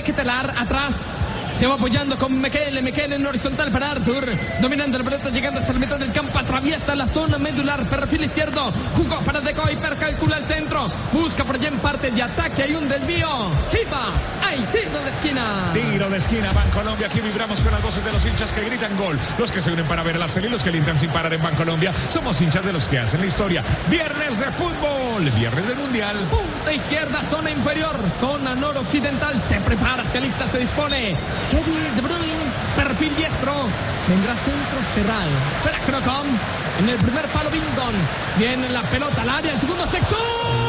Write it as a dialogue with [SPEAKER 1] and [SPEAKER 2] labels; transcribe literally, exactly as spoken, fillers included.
[SPEAKER 1] Ketelar atrás. Se va apoyando con Mekele, Mekele en horizontal para Arthur, dominando la pelota, llegando hasta la mitad del campo, atraviesa la zona medular, perfil izquierdo, jugó para Deco, hipercalcula el centro, busca por allá en parte de ataque, hay un desvío, Chiva, hay tiro de esquina.
[SPEAKER 2] Tiro de esquina, Bancolombia, aquí vibramos con las voces de los hinchas que gritan gol, los que se unen para ver la serie, los que alientan sin parar en Bancolombia, somos hinchas de los que hacen la historia. Viernes de fútbol, viernes del Mundial.
[SPEAKER 1] Punta izquierda, zona inferior, zona noroccidental, se prepara, se alista, se dispone. Kevin De Bruyne, perfil diestro, vendrá centro cerrado, para Crocom, en el primer palo Bindon, viene la pelota al área, el segundo sector.